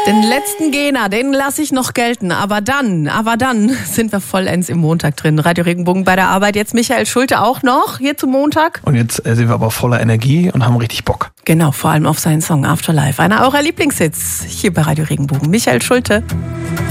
Den letzten Gena, den lasse ich noch gelten. Aber dann sind wir vollends im Montag drin. Radio Regenbogen bei der Arbeit. Jetzt Michael Schulte auch noch hier zum Montag. Und jetzt sind wir aber voller Energie und haben richtig Bock. Genau, vor allem auf seinen Song Afterlife. Einer eurer Lieblingshits hier bei Radio Regenbogen. Michael Schulte.